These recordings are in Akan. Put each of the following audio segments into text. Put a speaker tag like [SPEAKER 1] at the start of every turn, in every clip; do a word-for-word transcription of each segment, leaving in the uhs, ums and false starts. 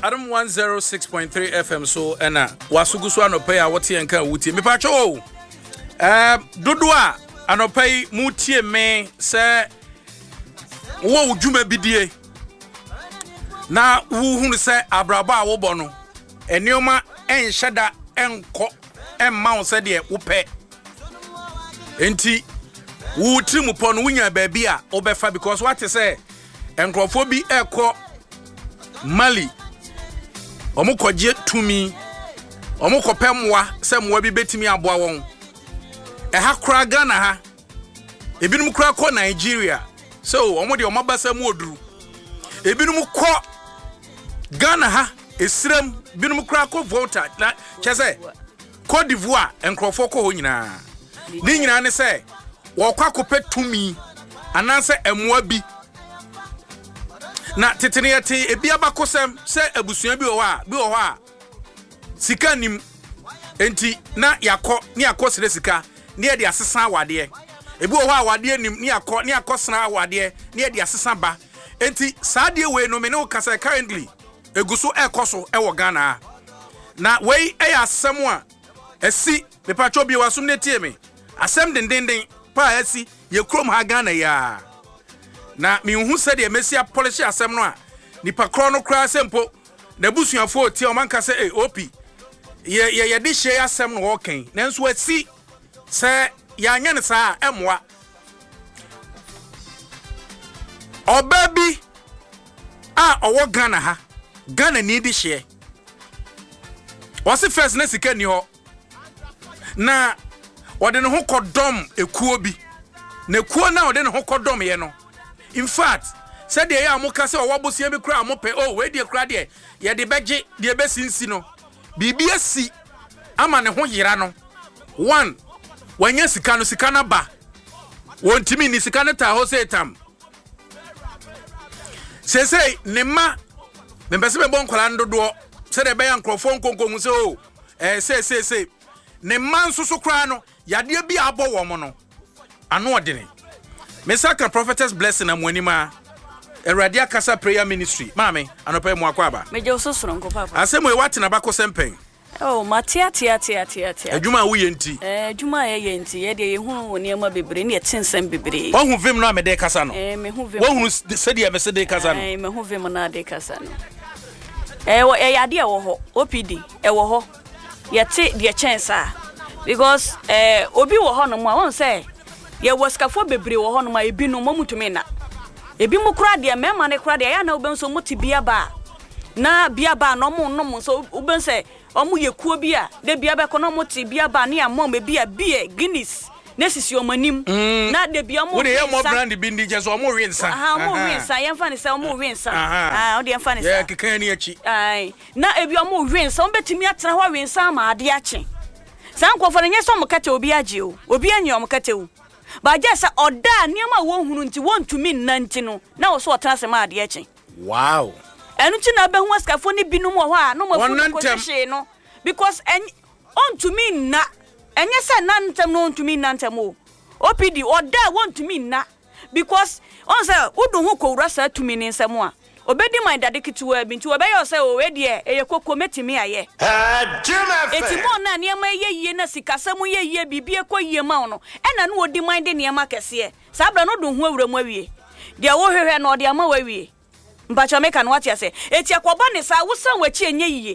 [SPEAKER 1] Adam one oh six point three F M so ena wasugu so anopai a wote enka wutie me pa cho eh dodo a anopai mutie me se wo udwuma bidie na wo hunu se abraba a wo bɔ no enioma enhyeda enko emma wo se de wo pɛ enti wo trimu pɔ no wunya baabi a wo bɛfa because what say enkrofo bi ekɔ Mali omo koje tumi omo kopemwa se mwa bi betimi aboa won e ha kra Ghana ha ebinum kra ko Nigeria so omo de omo basa mu oduru ebinum ko Ghana ha esrem binum kra ko Volta na chese Cote d'Ivoire enkrofo ko ho nyina ni nyina ne se wo kwa kopɛ tumi ananse emwa bi na teteneyete ebi abakosem se abusua bi wo ha bi wo ha sika nim enti na yakɔ ni yakɔ sere sika ni e de asesa awade ebi wo ha awade nim ni yakɔ ni yakɔ sena awade ni e de asesa ba enti saade we no me ne kasa currently eguso ekoso e wo Ghana na we e asem a esi me patcho bi wasum ne tie me asem dendenden pa esi ye krom ha Ghana ya na mi hu se de mesia policy asem no a nipa kro no kra sempo na busuafo tie o manka se eh opi ye ye ye de hye asem no wo kan nanso asi se ya anya ne sa emwa obabi a owo Ghana ha Ghana ni de hye wasi first na sika ni ho na wode ne ho kodom ekuo bi na ekuo na wode ne ho kodom ye no. In fact, said the amuka se owabosia bi kra amope oh we de kra de ye de beje de besinsi no bibia si ama ne ho yira no one wanya sika no sika na ba wontimi ni sika na ta ho se tam se se ne ma me bese be bon kwala ndodo se de be ya nkrofo nkonkongu se oh eh se se se ne ma nsusu kra no yade bi abo wo mo no ano odene Mesaka Prophetess Blessing amwanima Eradi Akasa Prayer Ministry mame anopa mu akwaba meje ososoro nko papa asemo e wate na bako sempen oh matia tia tia tia tia adwuma wo yenti eh adwuma ye yenti ye de ye hu woni ma bebre ne tensem bebre wo hu vim no amede kasa no eh me hu vim wo hu sede ya mesede kasa no eh me hu vim na de kasa no eh wo e yade e wo ho O P D e wo ho ye te de chance because eh obi wo ho no mo won say ye waskafo bebre wo hono ma ebi no mamutumi na ebi mu kura de mema ne kura de ya na obenso muti bia ba na bia ba no mo no mo so obense omu yekuo bi a de bia be ko no muti bia ba ne amom be bia bia Guinness na sisi omanim na de bia mo wo de ye mo brand bi ndi je so omu winsa aha omu winsa ye mfa ne se omu winsa ah o de mfa ne se ye kekan ni achi ai na ebi omu winsa ombetimi atena ho winsa ma ade achi sankofo ne nyeso mo kate obi agye o obi anyo mo kate o ba jesa oda niam a wo hunu nti wontumi nnanti no na wo so otena se ma ade eche wow enu ti na be hu askafo ni binum wo ho a no mafu ko hye no because en ontumi nna enye se nantem no ontumi nantem o O P D oda wontumi nna because on say udu hu ko wura sa tumi ni nsem a obedi my dade kituwa bi nti obeyo say o we de eye kokko metimi aye eh juma eti mo na niam ye yie na sikasam ye yie bibie ko yie ma no e na no odi mind niam akese sa bra no do hu awura mu awie de wo hwehwe na odi ama wawie mpacho meka no wate ase eti akoba ne sa wosan wachi enye yie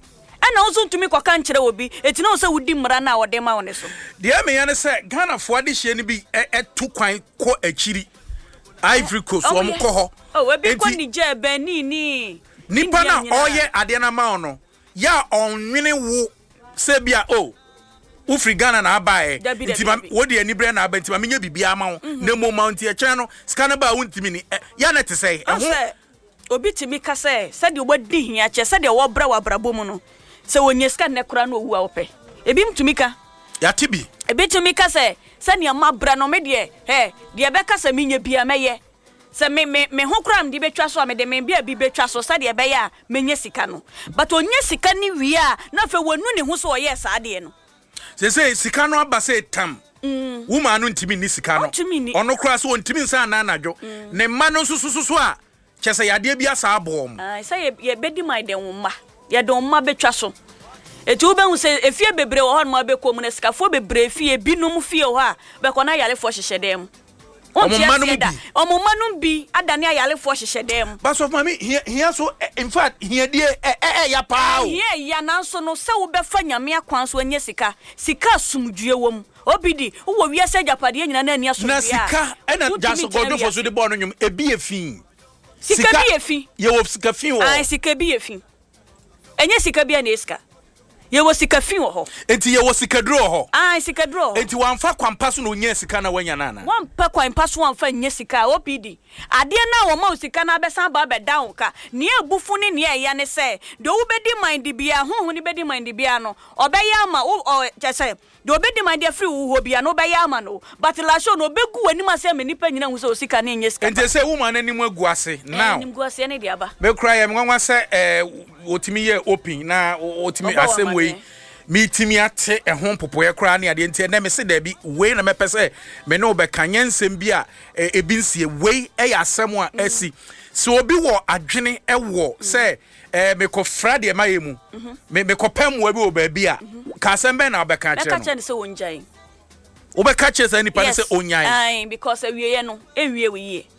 [SPEAKER 1] e na wo ntumi koka nkyere obi eti na wo say wudi mra na odi ma woni so de me ya ne say Ghana fo ade hye ne bi etu kwan ko akiri Ivory Coast wo mo ko ho oh we be ko Niger Benin ni nipa na oye ade na ma ono ya onwene wo se bia oh ufri Ghana na abae ntima wo de ani bre na aba ntima menya bibia ma wo na mo mount e kyen no scan ba wo ntimi ni ya na te sei eho obi timi ka sei se de obodi hia che se de wo bra wa brabo mu no se wonye scan ne kura no owu a wo pe ebi mtumi ka ya tibi ebi tumi ka sei se ne ma bra no me de he de be ka se menya bia meye se me me me ho kram di betwa so me de me bia bi betwa so sa de be ya menye sika no but onye sika ni wi a na fe wonu ne ho so oye sa de no se se sika no aba se tam woman no ntimi ni sika no ono kra so ntimi nsa na anadwo ne ma no susususu a Chese yade bi asa abom.
[SPEAKER 2] Ah, say ye bedi my de woma. Ye de woma betwa so. Eti wo be hu se efie bebre wo ho no ma be kom na sikafo bebre fie binom fie ho a be ko na yalefo hyehyɛ dem.
[SPEAKER 1] Omo bi.
[SPEAKER 2] Omo manum bi adane ayalefo hyehyɛ dem.
[SPEAKER 1] But of mami here so in fact here die eh eh ya pa o.
[SPEAKER 2] Here ya nanso no se wo be fa nyame akwan so anya sika. Sika sumdue wom. Obidi wo wiase japade nyina na ani aso bia.
[SPEAKER 1] Na sika ena jaso godo fo so de bo no nyum ebi efin.
[SPEAKER 2] Sika bi efi.
[SPEAKER 1] Ye wo sika fin wo.
[SPEAKER 2] Ah, sika bi efi. Enye sika bi na eska. Ye wo sika fin wo ho.
[SPEAKER 1] Enti ye wo sika duro ho.
[SPEAKER 2] Ah, sika duro.
[SPEAKER 1] Enti wanfa kwampa so no nya sika na wanya nana.
[SPEAKER 2] Wanpa kwampa so wanfa nya sika O P D. Ade na wo ma sika na besan ba be down ka. Ne ebufu ne ne eya ne se, de wo bedi mind bia, honhon ne bedi mind bia no. Obeya ama wo chese de obedi mind free wo ho bia no obeya ama no. But la show no begu anim ase me nipa nyina hu se sika ne nya sika.
[SPEAKER 1] Enti se woman anim agu ase. Now.
[SPEAKER 2] Anim gu ase ne de aba.
[SPEAKER 1] Be kra ye nwanwa se eh otimi ye open na otimi asem we mitimi ate ehon popoye kra ne ade enti na me se da bi we na mepese me no be kanyensem bi a ebi nsie we e ya asem a asi so obi wo adwene e wo se eh me ko fra de mayemu me me ko pem wo bi wo ba bi a ka asem be na obeka kire no
[SPEAKER 2] ka kire se wonjan
[SPEAKER 1] obeka kire se nipa se onyan
[SPEAKER 2] ai because awieye no ewie we ye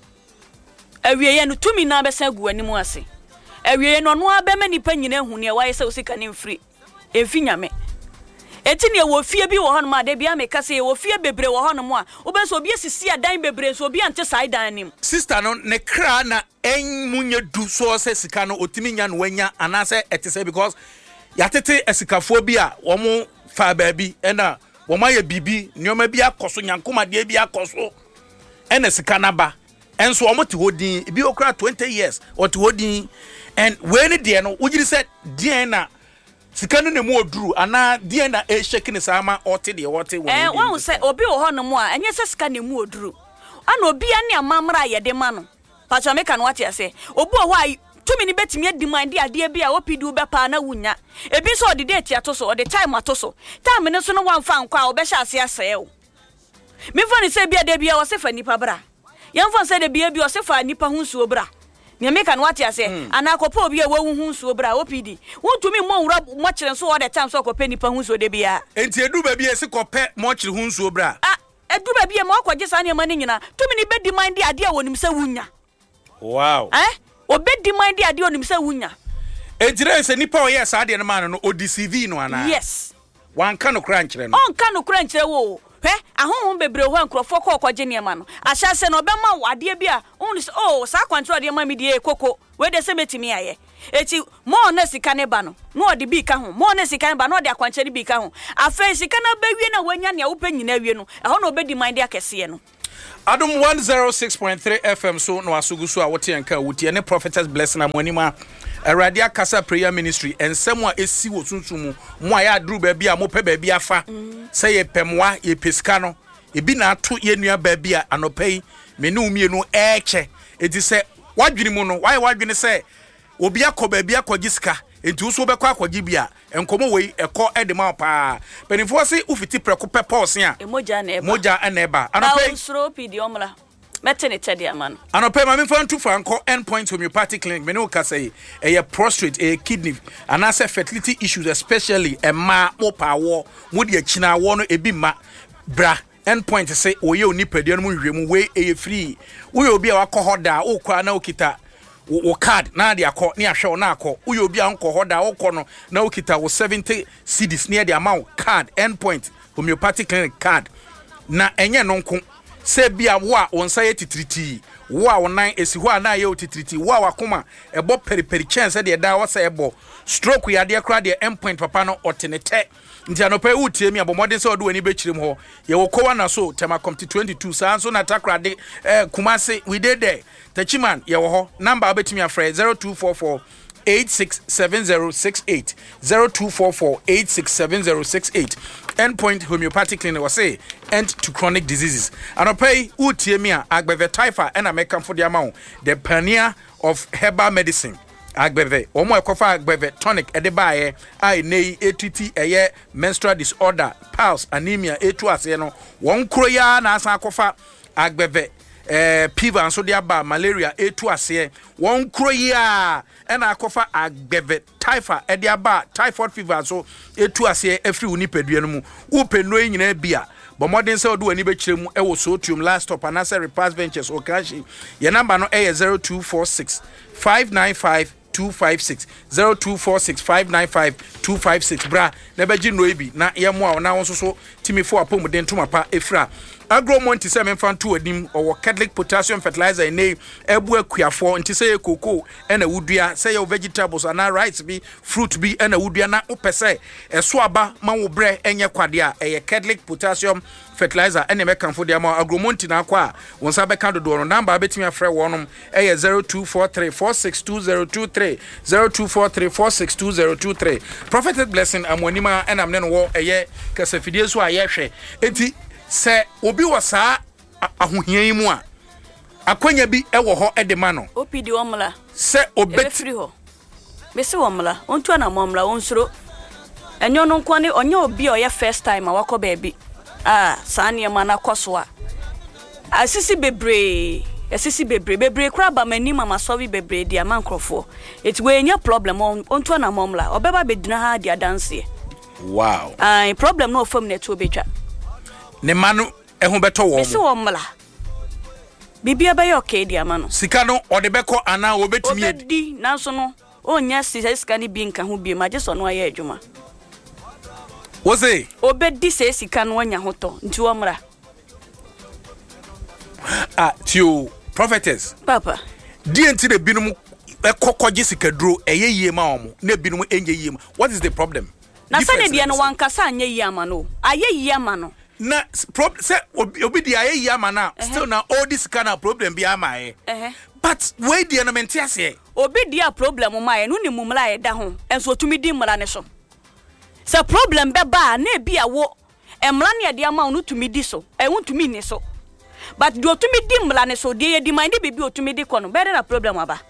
[SPEAKER 2] awieye no tumi na be sa gu animu ase awieye no no abema nipa nyina hu ne why se osika ne mfiri efi nyame eti ne wo fie bi wo hono ma de bia me kase wo fie bebre wo hono mo a wo be so obi asisi adan bebre so obi ante sai dan nim
[SPEAKER 1] sister no ne kra na en munye du so se sika no otimi nya no wanya anase etese because yatete esikafo bi a wo mo fa ba bi ena wo ma ye bibi nyoma bi akoso nyankoma de bi akoso ena sika na ba enso wo mo te hodin bi okra twenty years o te hodin and when de no ugiri se de na sika no ne mu oduru ana de na e shake ne sama ote de wote wo
[SPEAKER 2] eh won se obi wo ho no mu a enye se sika ne mu oduru ana obi ane amamra ye de ma no pacho meka no wate ase obi wo ho tumi ni betimi adimande ade bia opidu be pa na wunya ebi so de date ato so de time ato so time ne so no wanfa nkwa a obehya ase ase o me fa ni se bia de bia wo se fa nipa bra yemfa se de bia bia wo se fa nipa hunsuo bra ne meka no wate ase ana akopa obi a wawu hunsuo bra opidi wontumi mo wura mo kire so all the time so akopa nipa hunsuo de bia
[SPEAKER 1] enti edu ba bia se kope mo kire hunsuo bra
[SPEAKER 2] ah edu ba bia mo akwaje sa ne mani nyina tumi ni be demand ade a wonim se wunya
[SPEAKER 1] wow
[SPEAKER 2] eh obedi mind ade onim se wunya
[SPEAKER 1] ejire se nipa o yes ade no man no o deceive no ana
[SPEAKER 2] yes
[SPEAKER 1] wan ka no kra nkyere no
[SPEAKER 2] on ka no kra nkyere wo hwe ahonhon bebre ho ankrofo ko kwaje niema no ahya se no bema wade bia on se oh sa kwantre de ma mi de koko we de se metimi aye eti mo na sika ne ba no no ode bi ka ho mo na sika ne ba no ode akwankyere bi ka ho afa sika na bawie na wanya ne wo nyina wie no ehon obedi mind akese no
[SPEAKER 1] Adum one oh six point three F M so no asugusu a wote enka wuti ne prophetess blessing amonima Radia Kasa Prayer Ministry ensem a esi wo sunsumu mo a ya aduru ba bia mo pe ba bia fa say ye pemwa ye pesika no ebi na ato ye nua ba bia anopai me ne umienu eche edi se wadwini mu no why wadwini se obi akoba bia kwagisika enti wo so be kwa akwaji bia enkomo wei ekọ edema pa penifo se ufiti preko pepose a
[SPEAKER 2] emoja na eba
[SPEAKER 1] moja na eba anopai
[SPEAKER 2] sro pidi omla metene chede aman
[SPEAKER 1] anopai ma mfa ntu franco endpoint homeopathic clinic me no ka say e prostate e kidney and as fertility issues especially e ma mo pawo mo de akina wo no ebi ma bra endpoint say oye onipadua no mu hwemu we e free wo ye obi a wakohoda o kwa na okita wo card na de akọ ne ahwe na akọ uyo obi anko hoda okọ no na okita wo seventy cedis near the amount card endpoint homeopathic clinic card na enye no nko se bia wo a wonsa ye titriti wo a wonan esi ho a na ye titriti wo a wakoma ebo periperi chance de da wo sa ebo stroke ya de kra de endpoint papa no otenete nti anopa utie mi abomodin se odo wani be kirim ho ye wo kowa na so tema comti twenty-two sanso na takra de eh kumase we did there tachiman ye wo ho number abetimi afre zero two four four eight six seven zero six eight zero two four four eight six seven zero six eight endpoint homeopathic clinic was say end to chronic diseases anopa utie mi a agbeve taifa and american for the amount the pioneer of herbal medicine agbeve omo ekofa agbeve tonic ede baaye ai nei etiti eye menstrual disorder pulse anemia etu ase no won kro ya na asa akofa agbeve eh fever nso de aba malaria etu ase won kro yi a ena akofa agbeve typhoid e de aba typhoid fever so etu ase afri uni pedua no mu wo peno yi nyina bia bo modern say odo ani be kiremu e wo sotium last stop and answer repass ventures o kashi your number no e zero two four six five nine five two five six zero two four six five nine five two five six bra na beji no ebi na yemo a na won so so timi fo apomuden to mapa efra agromonti seven fan to adim or Catholic potassium fertilizer ene ebu akuafo nti say cocoa ena wudua say your vegetables and rice be fruit be ena wudua na opese eso aba ma wo bre enye kwade a eye Catholic potassium fertilizer ene me kanfo de ma agromonti na akwa won sa be kan do no number betimi afre wonom eye zero two four three four six two zero two three zero two four three four six two zero two three prophetic blessing amwanima ena me no wo eye kasafidie so ayehwe enti se obi wasa ahohia yi mu a akwanya bi ewo ho edema no
[SPEAKER 2] opidi omla
[SPEAKER 1] se obet
[SPEAKER 2] free ho be se omla ontu na momla onsuro enyo no nkwane onye obi oye first time awakọ baabi ah sane ma na koso a asisi bebre asisi bebre bebre kra ba mani mama sovi bebre dia mankrofo it we nya problem ontu na momla obeba bedina ha dia dance
[SPEAKER 1] wow
[SPEAKER 2] ah problem no fam na to betwa
[SPEAKER 1] ne manu ehun beto wo
[SPEAKER 2] so omla bibia be okay dia ma no
[SPEAKER 1] sika no ode beko ana obetimi
[SPEAKER 2] edi nanso no onya sika ni bi nka ho bi ma je so no aye adwuma
[SPEAKER 1] wose
[SPEAKER 2] obedi se sika no anya hoto nti omra
[SPEAKER 1] ah tio prophetess
[SPEAKER 2] papa
[SPEAKER 1] di enti de binum ekokoje sika duro eye yie ma omo na binum enye yie ma what is the problem
[SPEAKER 2] na sane dia no wankasa anya yie ama no aye yie ama no
[SPEAKER 1] na problem say obi di aye yie ama na still na all this kind of problem bi ama e
[SPEAKER 2] eh
[SPEAKER 1] but where the no mente ase
[SPEAKER 2] obi dia problem ma e no ni mumla e da ho enso otumi di mra ne so se problem be ba na e bia wo emra ne de ama no tumi di so e wontumi ni so but do otumi di mra ne so de ye di mind be bi otumi di kono be na problem aba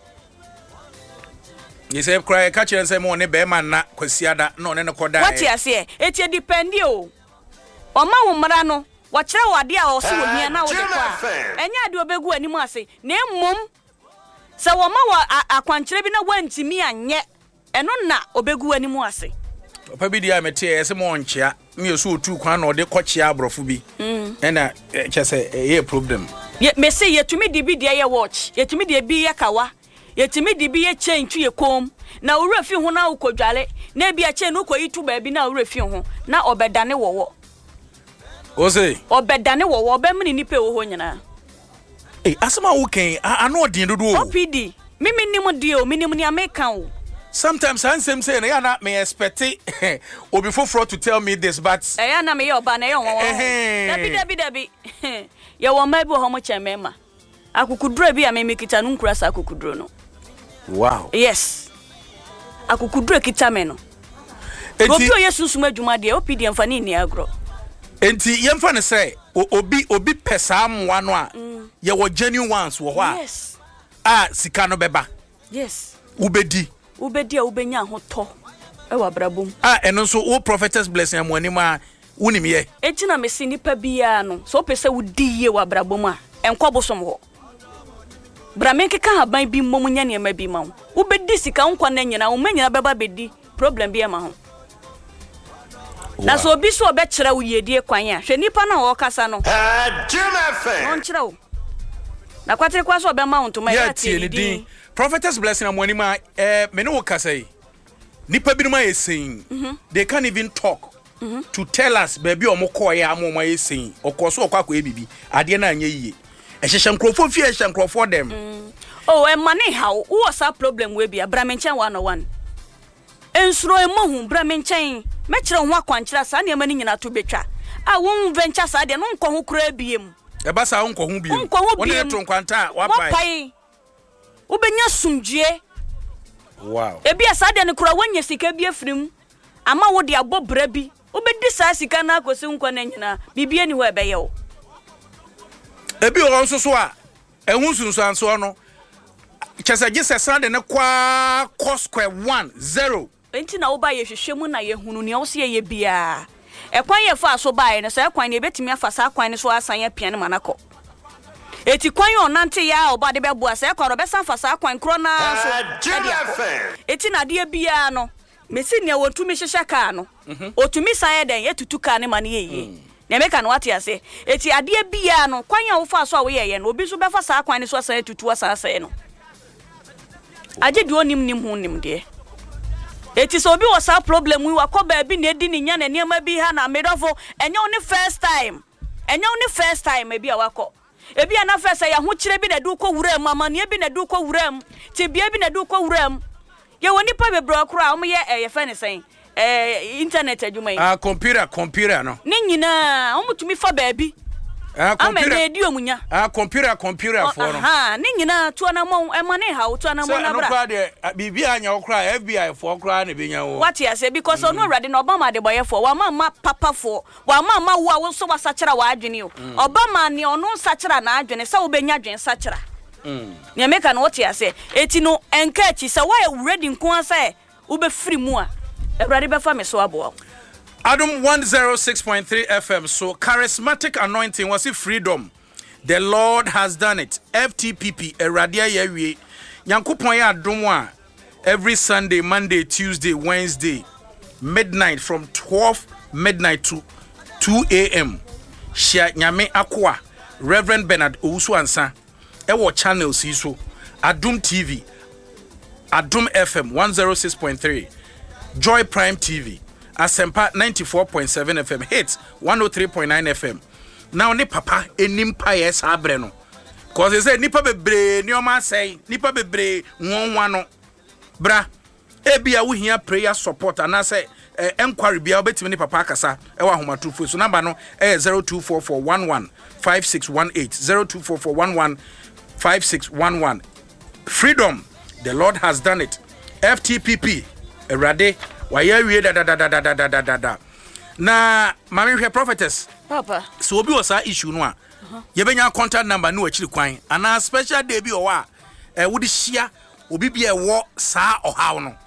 [SPEAKER 1] you say cry catch and say mo ne be man na kwasiada no ne ne koda
[SPEAKER 2] what you say it depend o oma wo mra no wo kire wade a wo so wo hia na wo de kwa enya de obegu animu ase na mmom se wo ma wo akwankire bi na wantimi anye eno na obegu animu ase
[SPEAKER 1] papa bi dia mete ese mo nchia me so otu kwan na ode kochia abrofo bi ena chese ye problem
[SPEAKER 2] ye me say yetumi di bi dia ye watch yetumi di bi ye kawa yetumi di bi ye chain tu ye kom na wura fi ho na ukodwale na bi a chain ukoyitu ba bi na wura fi ho na obedane wowo
[SPEAKER 1] ose
[SPEAKER 2] obedane wowo obemni nipe wo ho nyina
[SPEAKER 1] eh asema wo ken ano odin dodo
[SPEAKER 2] O P D mimi nimu dio minim ni ameka o
[SPEAKER 1] sometimes I same say na na me expect obi foforo to tell me this but
[SPEAKER 2] eh ya na me yo ba na yo wo dabi dabi dabi ye wo ma bi ho mo chemema akukuduro bi a me mekita no nkura sa akukuduro no
[SPEAKER 1] wow
[SPEAKER 2] yes akukuduro kita me no obi o yesu suma adwuma de O P D amfani ni agro
[SPEAKER 1] enti yemfa ne say obi obi pesa amwa no a ye wo genuine ones wo ho a
[SPEAKER 2] yes
[SPEAKER 1] ah sika no beba
[SPEAKER 2] yes
[SPEAKER 1] ubedi
[SPEAKER 2] ubedi a ubenya hoto e wa brabom
[SPEAKER 1] ah eno so wo prophetess blessing amwani ma wonim ye
[SPEAKER 2] etina me si nipa bia no so pese wudi ye wa brabom a enkobosom ho bramenke ka haban bi mom nya ne ma bi ma ubedi sika nkwa na nyina wo manyina beba bedi problem bi e ma ho na so obi so obekira wo yedie kwan a hwe nipa na wo kasa no
[SPEAKER 3] eh Jim
[SPEAKER 2] on kira wo na kwatre kwa so obema wo ntoma ya tie ni din
[SPEAKER 1] prophetess blessing amwani ma eh me ne wo kasa yi nipa bi no ma yesin they can't even talk mm-hmm. to tell us baby omokoye amoma yesin okoso okwakọ ebibi ade na anya yiye ehhehye nkrofo fie ehhehye nkrofo dem
[SPEAKER 2] oh e mane how what's that problem we be abramenchen one oh one ensuro emohu bramenchen mekire ho akwankyira sa na emani nyina to betwa a won venture sa de no nkọ ho kura biem
[SPEAKER 1] e ba sa nkọ ho biem woni to nkwanta wapai ubenya sumdue
[SPEAKER 2] wow ebi asa de ne kura wanya sika bi afirim ama wo de abobra bi obedi sa sika na akosi nkọ na nyina bibie ni ho ebeye wo
[SPEAKER 1] ebi o nso so a ehun sunsu anso no chese gise sande ne kwa cost square one zero
[SPEAKER 2] enti na wo ba ye hwehwemu na ye hunu ne wo se ye bia ekwan ye fa so ba ye ne so ekwan ne betimi afa sa kwan ne so asan ya pian manako eti kwan yo nante ya oba de beboa se kwa robesan fa sa kwan kro na so eti na de bia no mesi ne wotumi hyehye ka no otumi san eden yetutu ka ne mane yeye ne meka no wate ase eti ade bia no kwan ya wo fa so a wo yeye no obi so befa sa kwan ne so san tutu asa se no aje di onim nim hu nim de eti so obi wo sa problem wi wakoba bi na edi ni nya na niam bi ha na medofo enye oni first time enye oni first time e bi a wako e bi na first ya ho kire bi na du ko wuram amane bi na du ko wuram ti bia bi na du ko wuram ye woni pa bebro akura o ye e ye fa ne sen eh internet adwuma yi
[SPEAKER 1] ah computer computer no
[SPEAKER 2] ne nyina o mutumi fa ba bi
[SPEAKER 1] ah computer
[SPEAKER 2] amene di omunya
[SPEAKER 1] ah computer computer for no
[SPEAKER 2] aha ne nyina to na mo e mane ha wo to na mo na bra
[SPEAKER 1] so no kwa de bibia anya wo kra F B I for kra na benya wo
[SPEAKER 2] what you say because mm. no ready no obama de boye for wa mama papa for wa mama wo a wo so wasachira wa adwene o mm. obama ne ono sachira na adwene se wo benya adwene sachira mm ne meka no what you say eti no enka chi se wa ready nko asa wo be free mu a everybody be fa me so abo
[SPEAKER 1] Adam one oh six point three F M. So charismatic anointing was it freedom. The Lord has done it. F T P P Eradia Yewie. Yankopon ya adom every Sunday, Monday, Tuesday, Wednesday, midnight from twelve midnight to two A M Shia Nyame Akwa, Reverend Bernard Owusu Ansa. Ewo channel si so. Adom T V. Adom F M one oh six point three. Joy Prime T V. Asempa ninety-four point seven F M, Hits one oh three point nine F M. Now ni papa enim pa yes abre no. Cause they say nipa bebre ni o ma say nipa bebre wonwa no. Bra e bia wo hia prayer support and say eh, enquiry bia obetimi ni papa akasa e wa homatrufo so number no eh zero two four four one one five six one eight zero two four four one one five six one one. Freedom, the Lord has done it. F T P P Erade waya wie da da da da da da da da na mami hwe prophetess
[SPEAKER 2] papa
[SPEAKER 1] so obi was a issue no a ye benya contact number no akiri kwan ana special day bi o wa e wodi hia obi bia wo sa ohaw no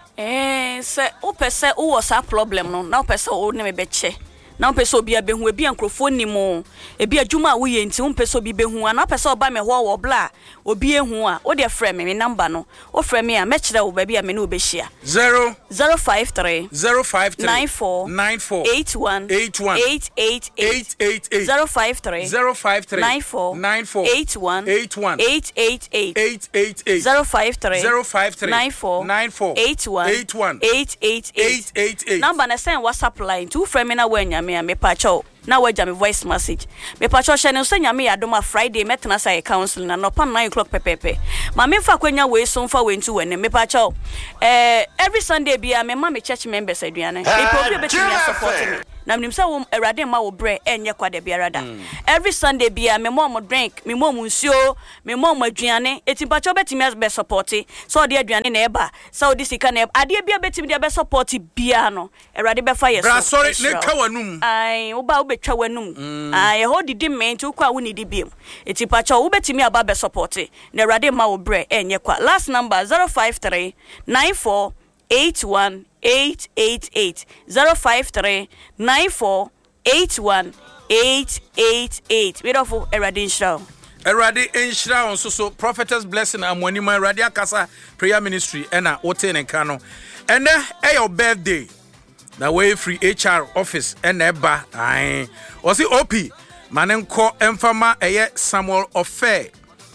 [SPEAKER 2] eh se o pese o was a problem no na o pese o ne me beche na o pese obi abehu ebi ankrofo ni mo ebi adwuma wo ye nti o pese obi behu ana pese oba me ho wo bla obi ehu a o de frɛ me me number no o frɛ me a me kyerɛ wo ba bi a me ne obehia
[SPEAKER 1] zero
[SPEAKER 2] zero five three
[SPEAKER 1] zero five three
[SPEAKER 2] nine four
[SPEAKER 1] nine four
[SPEAKER 2] eight one
[SPEAKER 1] eight one
[SPEAKER 2] eight eight eight
[SPEAKER 1] eight eight
[SPEAKER 2] zero five three
[SPEAKER 1] zero five three
[SPEAKER 2] nine four
[SPEAKER 1] nine four
[SPEAKER 2] eight one
[SPEAKER 1] eight one
[SPEAKER 2] eight eight eight
[SPEAKER 1] eight eight eight
[SPEAKER 2] zero five three
[SPEAKER 1] zero five three
[SPEAKER 2] nine four
[SPEAKER 1] nine four
[SPEAKER 2] eight one
[SPEAKER 1] eight one
[SPEAKER 2] eight eight eight
[SPEAKER 1] eight eight
[SPEAKER 2] number na send WhatsApp line to frɛ me na wanya me a me pa cho na waja me voice message me pa cho hye ne so nya me ya doma Friday metena say council na no pa nine o'clock pepepe ma me fa kwanya we so mfa we ntu wene me pa cho eh every Sunday bia me ma me church members aduane e po bi betimi support me na mnim say wo erade ma wo bre enye kwa de biara da every Sunday bia me mom drink me mom nsuo me mom aduane eti pa cho betimi be support so de aduane na eba so de sika na ade bia betimi de be support bia no erade be fa yes
[SPEAKER 1] bra sorry ne ka wanum
[SPEAKER 2] ai wo ba betwa wanum ai ho didi me nti kwa wo ni di biem eti pa cho wo betimi aba be support na erade ma wo bre enye kwa last number zero five three nine four eight one eight eight eight zero five three nine four eight one eight eight eight we don't for Erade Inshra
[SPEAKER 1] Erade Inshra on so so prophetess blessing amwani ma Erade akasa prayer ministry ena wote ne ka no ene e your birthday na way free H R office ena eba ai osi O P manenko emfama eye Samuel Ofe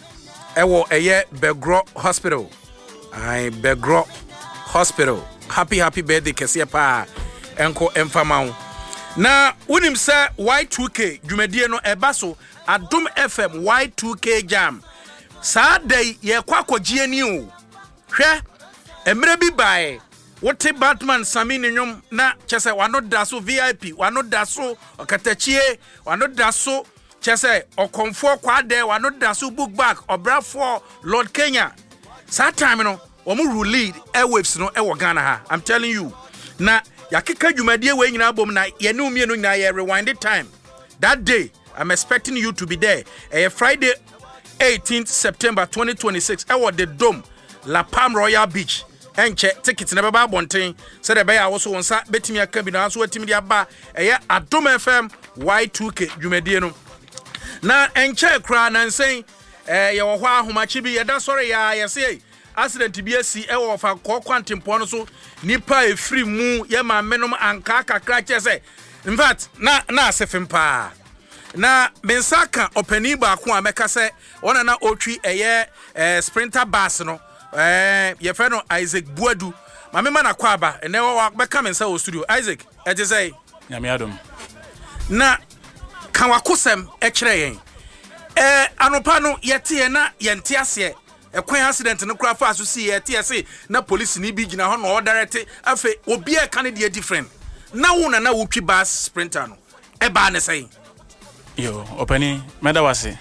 [SPEAKER 1] ewo eye Begro Hospital ai Begro Hospital. Happy happy birthday kese pa enko emfama na unim say Y two K dwumadie no eba so Adom F M Y two K jam sa day ye kwakogie ani o hwe emre bi bae wote Batman Sami nyom na chese wano daso V I P wano daso okatachie wano daso chese okonfo kwade wano daso book back obrafo Lord Kenya sa time no omu rule airwaves no e wo Ghana ha I'm telling you na yakeka dwumadie we nyina bom na ye ne umie no nyina ye rewind time that day I'm expecting you to be there eh Friday eighteenth September twenty twenty-six e wo the Dome La Palm Royal Beach enche ticket na baba bonten se de be ya wo so wonsa betimi aka bi na so atimi dia ba eh Adom F M Y two K dwumadie no na enche kra na nsen eh ye wo hɔ ahomachi bi yɛda sɔre ya yɛse accident bi asi e wo fa kɔ kwantempo no so nipa efiri mu ye ma menom anka kakra che se in fact na na asefem pa na mensaka opani ba ko ameka se ona na otwi eye eh, sprinter bus no eh ye fe no Isaac Buadu ma me ma na kwa aba ene wo beka mensa wo studio Isaac e je say
[SPEAKER 3] nyame adom
[SPEAKER 1] na kan wakosem e kire yen eh anopa no yete na yente ase e kwan accident no kura fa so si yete ase na police ni bi gina ho no direct afa obi e kan de different na wo na na wo twi bus sprinter no e ba ne say
[SPEAKER 3] yo opani meda wase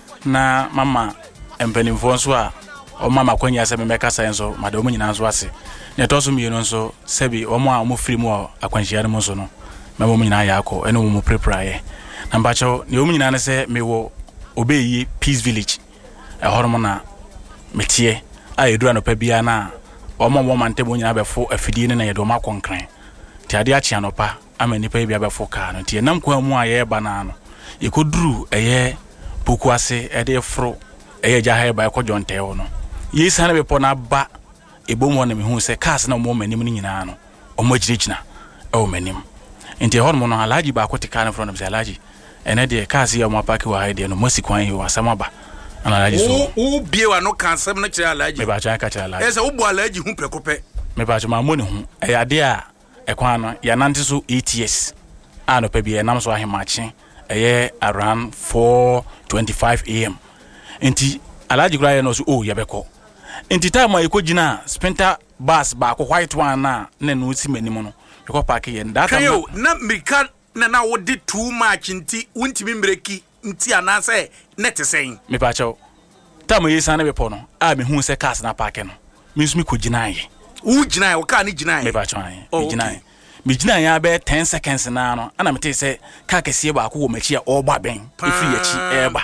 [SPEAKER 3] na mama empani mfonso a o mama kwanya se me meka sai nso madam nyina nso ase ne to so mienu nso sebi o mo a mo firi mu akwanhia no nso no memo nyina ya akọ ene mo prepare na mbacho ne o nyina ne se mewo obeyi Peace Village e horomo na metie a edura no pa bia na o mo mo mante mo nyina befo afidie ne na yedo ma konkran ti ade a chia no pa amani pa bia befo ka no ti nam kwa mu a ye ba na no yekoduru eye poku ase ede fro eye jaha ba ekojonte wo no yesa na bepo na ba ebomo na mehu se cars na mo manim ni nyina no o mo girigina e o manim enti hon mo no alaji ba akotika na front of alaji ene de cars ya mo park wa haide no mosi kwan yi wasama ba ana alaji so
[SPEAKER 1] u bie wa no kansem no kire alaji
[SPEAKER 3] me ba cha ka kire alaji
[SPEAKER 1] ese u bu alaji hu prekope
[SPEAKER 3] me ba cha ma mo ne hu e ade a e kwan no ya nante so eight years ano pa bi e nam so ahemachi eye around four twenty-five a m enti alaji kura ye no so oh yabeko enti time a ekogina sprinter bus ba ko white one na na no si manim no ko park ye data
[SPEAKER 1] yo na mika na na wo di too much nti untimi mbreki nti anase net sen
[SPEAKER 3] me pa chaw time ye san be po no a me hu se cars na park no me nsumi ko gina ye
[SPEAKER 1] u gina ye wo ka ni gina ye
[SPEAKER 3] me pa chaw me gina ye me gina ya be ten seconds na no ana me te se ka kese ba ko wo machi a oba ben efiri achi eba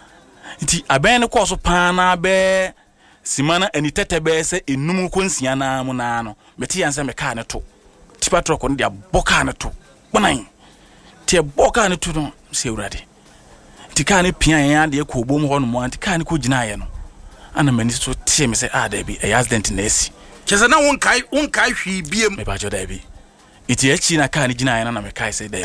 [SPEAKER 3] nti aben ne koso pa na be simana ani tete be se enum ko nsia na mu na no meti yanse me ka ne to tipa truck no dia boka ne to bonan tie boka ne to no se urade ti ka ne pia yan de ko bom ho no mo anti ka ne ko gina ye no ana mani so tie me se ah da bi e accident na esi
[SPEAKER 1] kese na won kai won kai hwi biem
[SPEAKER 3] me ba jo da bi iti echi na ka ne gina ye na me kai se da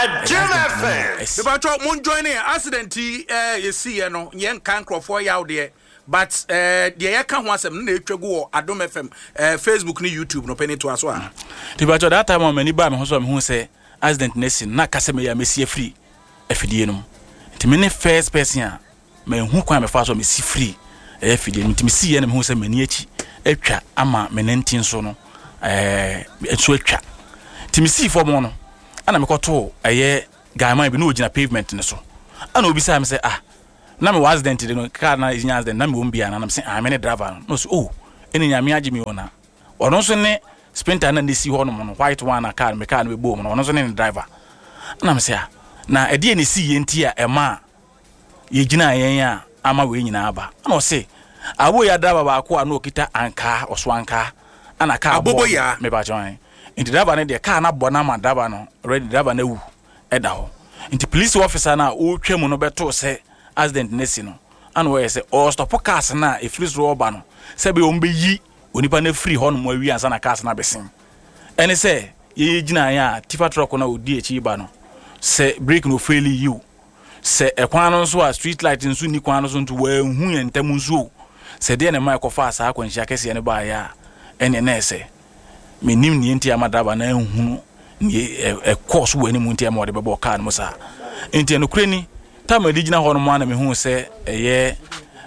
[SPEAKER 1] me ba cho mon join accident eh yesi ye no yen kan crofo yaw de but eh de ye ka ho asem na etwagu wo Adom F M eh Facebook ni YouTube no peni to aso a
[SPEAKER 3] ti ba cho that time mani ba me ho so me hu se accident na esi na kase me ya mesi free afidie no ti me ne first person a me hu kwan me fa so me si free e afidie no ti me si ye na me hu se mani echi etwa ama me nantin so no eh etso etwa ti me si for mo no ana me koto eye gaiman bi no ogina pavement ne so ana obi sa me se ah na me was accident no car na inya accident na me won bia na na me se ah me ne driver no so oh eni nya me agi me ona ono so ne sprinter na ne si ho no no white one na car me car na me bo no ono so ne driver na me se ah na ede ne si ye nti a e ma ye gina yen a ama we nyina aba na o se abo ya driver ba ko a no kita anka oso anka ana car
[SPEAKER 1] abobo ya
[SPEAKER 3] me ba join nti driver ne de car na bo na ma driver no already driver na wu eda ho nti police officer na o twemu no beto se accident nesi no ana wo yese o stop cars na e free road ba no se be o mbe yi onipa na free ho no mo awi ansa na cars na besin ene se ye gina ya tifa truck na odi echi ba no se brake no fail you se e kwan no so a street light nso ni kwan no so nto wa hu yentam nso se de na mai ko fa asa akwanhia kese ne ba ya ene na ese menim ni enti amadaba na hu ni e course wo ni mu enti amode bebo car no sa enti no kreni tama digina ho no mo na me hu se eye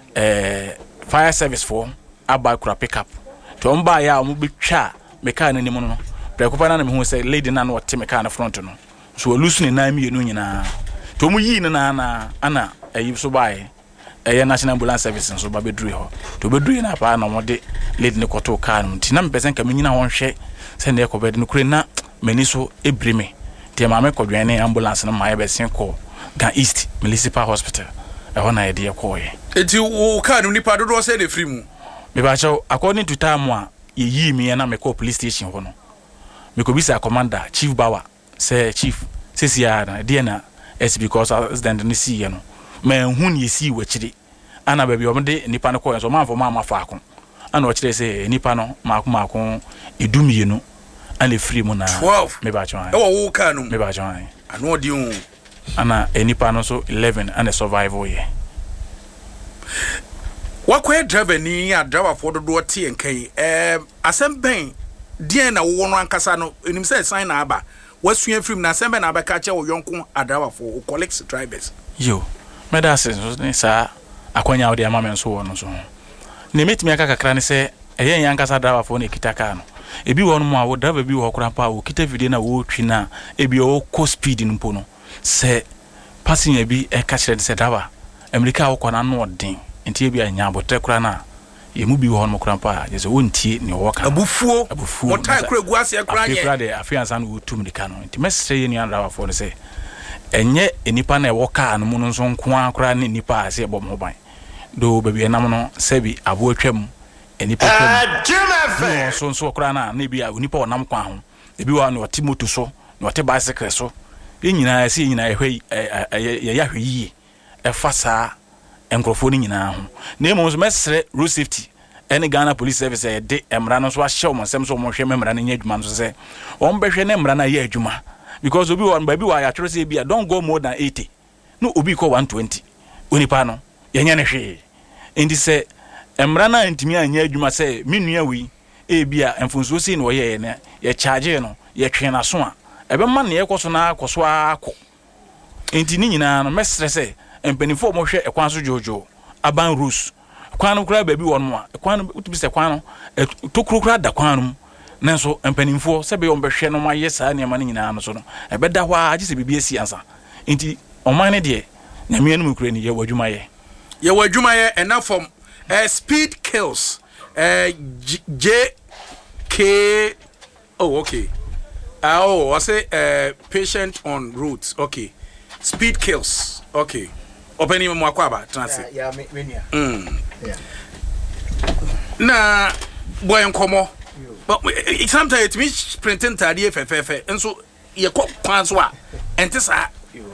[SPEAKER 3] eh fire service for abakura pickup to mba ya mo betwa me car na ni mu no prekopa na me hu se lady na no wote me car na front no so lusu ni na mi enu nyina to mu yi na na ana ayi so bae eye national ambulance service so ba bedru ho to bedru na pa na mo de lady ne koto car no ti na me pesen ka me nyina ho hwe se na ekobed no kure na mani so ebrime ti ma me kodwene ambulance na ma ye besen ko Gan East Municipal Hospital e ho na ye de yekoye
[SPEAKER 1] enti wo car no nipa dodo se de free mu
[SPEAKER 3] me ba chaw according to time a ye yi mi na me call police station ho no me ko bisa commander Chief Bawa say chief sisi ya na dia na es because accident ni si ye no man hun ye see wachiri ana baby omde nipa no ko so man for mama faako ana o kire say nipa no maako maako edumienu ana free mu na me ba chwan e
[SPEAKER 1] wo wo ka no
[SPEAKER 3] me ba chwan
[SPEAKER 1] ano odi hu
[SPEAKER 3] ana enipa no so eleven and a survival ye
[SPEAKER 1] wakwe driver ni ya driver for do tie enkan eh asem ben die na wo no ankasa no enim say sign na aba wasua film na asem ben na abeka che wo yonko driver for colleagues drivers
[SPEAKER 3] yo me da se so ni sa akwanya wo de ama men so wo no so ne metimi aka kakra ne se eye yan ankasa driver for ne kitaka no ebi wo no mo a wo driver bi wo kora pa wo kita video na wo twi na ebi wo ko speed npo no se passenger bi e ka kire se driver America wo kona no odin nti ebi anya abotre kora na ye mu bi wo no kora pa je se wontie ne wo ka
[SPEAKER 1] abufuo
[SPEAKER 3] abufuo
[SPEAKER 1] motai kora gu ase kora nye
[SPEAKER 3] akra de afiansa no wo tum de ka no nti mesre ye ni driver for ne se enye enipa na e wo ka no mu no so nko akra ne nipa ase bom ho ban do baby enam no sebi abo atwam enipa twam no so so kra na na bi a onipa onam kwa ho ebi wa no oti moto so no oti bicycle so ye nyina ase ye nyina ehwe ye ya hwe yi e fasa enkrofo ni nyina ho na emo so mesre road safety any Ghana police service e de emra no so ahye o sem so mo hwe memra na nya adwuma so se o mbehwe na emra na ye adwuma because obi wa baby wa ya twere se bia don't go more than eighty no obi ko one twenty onipa no ye nya ne hwe indi se emra na ntimi anya adwuma se menua wi e bia emfunso si no ye ne ye charge no ye twe na so a ebe ma ne ye koso na koso akọ enti ni nyina no mesre se empanifo mo hwe ekwan so jojo aban rules kwan no kura baby won mo a kwan no utubi se kwan no tokuru kura da kwan no nanso empanifo se be on behwe no ma ye saa ne ma ne nyina no so no ebe da hwa agi se bibi esi ansa enti oman ne de nyame anu kura ni ye wadwuma ye
[SPEAKER 1] ye wadwuma ye enough from uh, speed kills uh, J K oh okay uh, oh I say uh, patient on roads okay speed kills okay opening mo akwaba transit
[SPEAKER 4] yeah me me
[SPEAKER 1] mm
[SPEAKER 4] yeah
[SPEAKER 1] na boy nkomo but sometimes it means printing tadi fefefe enso ye kwan so a ente sa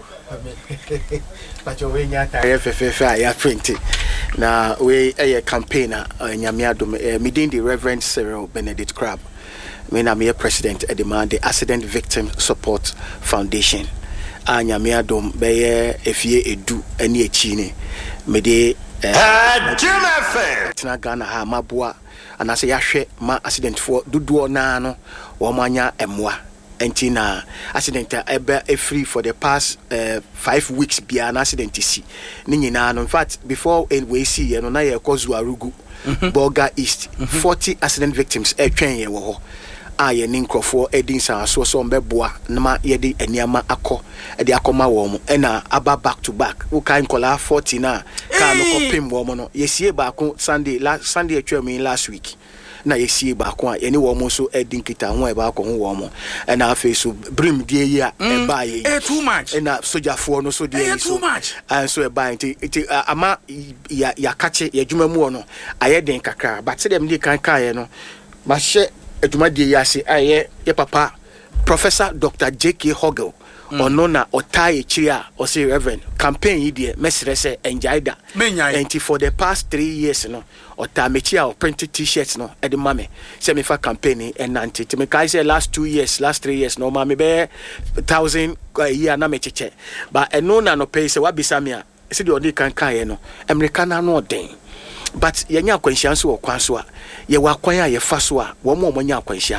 [SPEAKER 4] but you we nya tare fefefe ya printing na we a campaigner nyame adom meeting the Reverend Cyril Benedict Crab me na me president at the Accident Victim Support Foundation anyame adom beye efie edu ani echi ne me de eh tina Ghana ha maboa anase yahwe ma accident for duduo na no wo manya emwa enti na accident ebe e free for the past uh, five weeks bia an accident si ni nyina no in fact before we see you know na ye kozu arugu Boga East forty accident victims e twen ye wo ho aye ni nkrofo edin san so so mbeboa na ma ye de aniama akọ e de akoma wo mo e na aba back to back wo kan kola forty na ka no kopim wo mo no ye sie ba ko Sunday last Sunday atwa last week na ye sie ba ko ye ni wo mo so edin kita ho e ba ko ho wo mo e na afi so brim die ye a e ba ye
[SPEAKER 1] e too much
[SPEAKER 4] e na sojafo no so die
[SPEAKER 1] so too much
[SPEAKER 4] and so e ba nti ama ya ya kache ye dwuma mu no aye den kakra but se dem di kan kan ye no ma hye eduma die yase aye ye papa Professor Doctor J K Hogel mm. ono na otaye chiria o say Reverend campaign yi de mesre se enjaida and for the past three years no ota mechia o printed t-shirts no e de mame se me fa campaign and nanti te me kai say last two years last three years no mame be thousand a year na me cheche but eno na no pay se wa bisamia se de oni kan kan no America na no den but yenya akwanhia so okwanso a ye wa kwan a ye fa so a wo mo nya akwanhia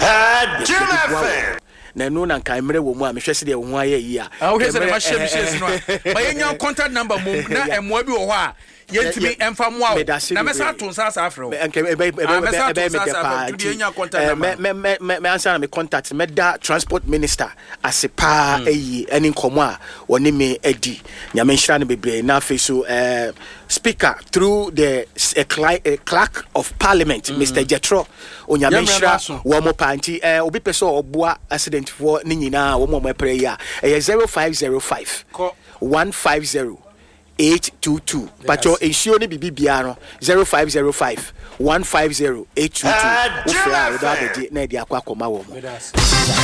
[SPEAKER 4] na no na kan mre wo mu a me hwese de wo ho aye yi a
[SPEAKER 1] o hwese de ma hye me hye no ba yenya contact number mom na emwa bi wo ho a yentimi emfa mo a na me sa to nsa sa afro
[SPEAKER 4] me me me me me me answer me contact me da transport minister asepa eyi eni nkomo a woni me edi nya me nhira no bebre na fe so eh speaker through the uh, clerk of parliament mm. Mister Jetro onyame nhira wo mo panti eh obi pese oboa accident for ni nyina wo mo mepre ya eh zero five zero five one five zero eight two two pacho ensure ni bibia no zero five zero five one five zero eight two two wo fra wo da be na dia akwa koma wo mo